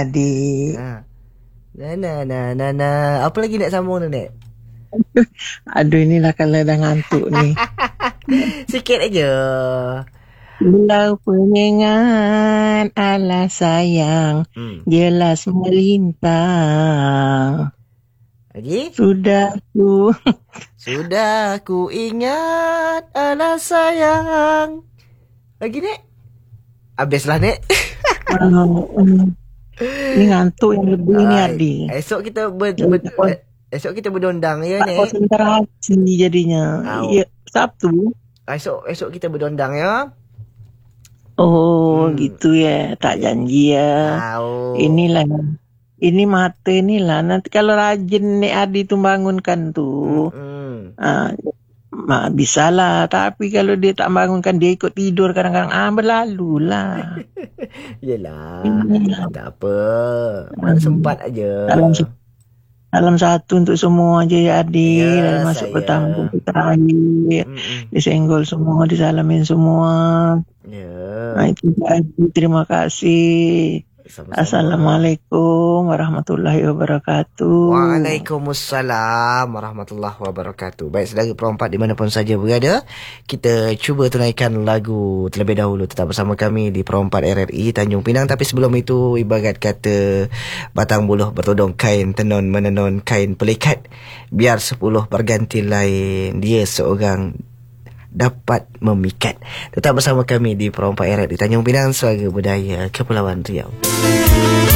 Adik. Ha. Na. Apa lagi nak sambung tu, Nek? Aduh, inilah kalau dah ngantuk ni. Sikit aja. Pulau penyengat ala sayang, jelas melintang. Lagi? Sudah ku ingat ala sayang. Lagi, Nek? Habislah, Nek. Ini ngantuk yang lebih ni, Adi. Esok kita berdondang ya, Tak Nek. konsentrasi jadinya. Ya, Sabtu. Esok kita berdondang ya. Gitu ya. Tak janji ya. Inilah. Ini mata inilah. Nanti kalau rajin Nek Adi tu bangunkan tu. Bisa lah. Tapi kalau dia tak bangunkan, dia ikut tidur kadang-kadang. Berlalu lah. Yelah. Tak apa. Mana sempat aja. Salam satu untuk semua aja ya Adi. Ya, dari masuk saya. pertama ke terakhir. Disenggol semua, disalamin semua. Ya. Itu Adi. Terima kasih. Sama-sama. Assalamualaikum warahmatullahi wabarakatuh. Waalaikumsalam warahmatullahi wabarakatuh. Baik, saudara perempat dimanapun saja berada, kita cuba tunaikan lagu terlebih dahulu. Tetap bersama kami di Perempat RRI Tanjung Pinang. Tapi sebelum itu, ibarat kata batang buluh bertudung kain tenun menenun kain pelikat, biar 10 berganti lain, dia seorang dapat memikat. Tetap bersama kami di Perempat RRI Tanjung Pinang, Suara Budaya Kepulauan Riau.